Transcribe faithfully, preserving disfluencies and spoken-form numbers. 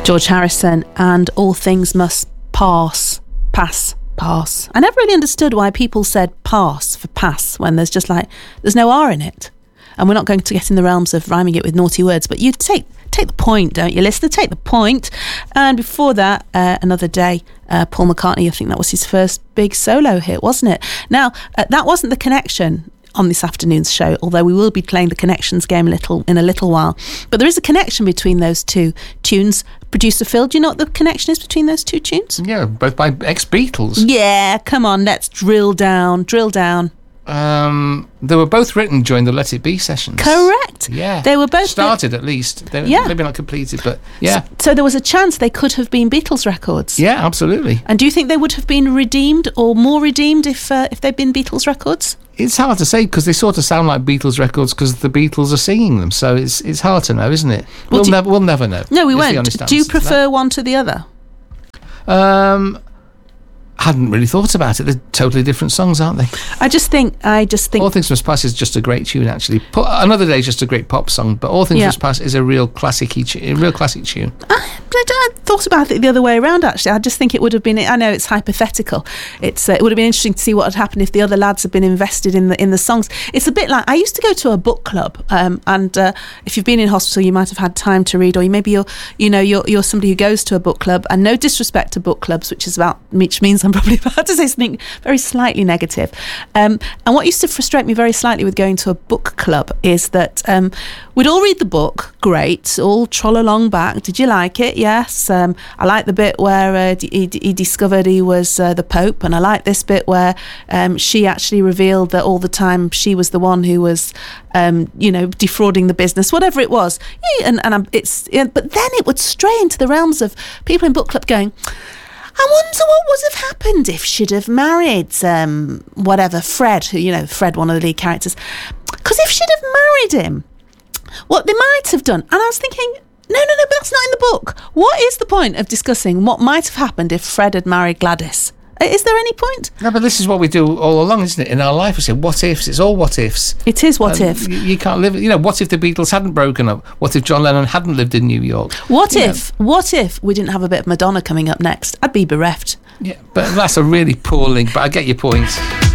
George Harrison and All Things Must Pass. Pass. Pass. I never really understood why people said pass for pass when there's just like, there's no R in it. And we're not going to get in the realms of rhyming it with naughty words, but you take take the point, don't you, listener? Take the point. And before that, uh, Another Day, uh, Paul McCartney, I think that was his first big solo hit, wasn't it? Now, uh, that wasn't The Connection on this afternoon's show, although we will be playing the Connections game a little in a little while. But there is a connection between those two tunes. Producer Phil, do you know what the connection is between those two tunes? Yeah, both by ex-Beatles. Yeah, come on, let's drill down, drill down. Um, they were both written during the Let It Be sessions. Correct. Yeah. They were both... Started at least. They were yeah. maybe not completed, but yeah. So, so there was a chance they could have been Beatles records. Yeah, absolutely. And do you think they would have been redeemed or more redeemed if uh, if they'd been Beatles records? It's hard to say because they sort of sound like Beatles records because the Beatles are singing them. So it's it's hard to know, isn't it? Well, we'll never we'll never know. No, we won't. Do you prefer one to the other? Um, hadn't really thought about it. They're totally different songs, aren't they? I just think I just think All Things Must Pass is just a great tune, actually. Put, Another Day is just a great pop song, but All Things Yeah. Must Pass is a real classic-y, a real classic tune. I, I thought about it the other way around, actually. I just think it would have been, I know it's hypothetical, it's uh, it would have been interesting to see what had happened if the other lads had been invested in the in the songs. It's a bit like, I used to go to a book club, um, and uh, if you've been in hospital you might have had time to read, or you, maybe you're you know you're, you're somebody who goes to a book club, and no disrespect to book clubs, which is about which means I'm probably about to say something very slightly negative, um, and what used to frustrate me very slightly with going to a book club is that um, we'd all read the book, great, all troll along back, did you like it? Yes. um, I like the bit where uh, d- he, d- he discovered he was uh, the Pope, and I like this bit where um, she actually revealed that all the time she was the one who was um, you know defrauding the business, whatever it was. Yeah, and, and I'm, it's yeah, but then it would stray into the realms of people in book club going, I wonder what would have happened if she'd have married um, whatever, Fred, who, you know, Fred, one of the lead characters. Because if she'd have married him, what they might have done. And I was thinking, no, no, no, but that's not in the book. What is the point of discussing what might have happened if Fred had married Gladys? Is there any point? No, but this is what we do all along, isn't it? In our life, we say, what ifs? It's all what ifs. It is what Um, if. You, you can't live... You know, what if the Beatles hadn't broken up? What if John Lennon hadn't lived in New York? What You if, what if we didn't have a bit of Madonna coming up next? I'd be bereft. know. Yeah, but that's a really poor link, but I get your point.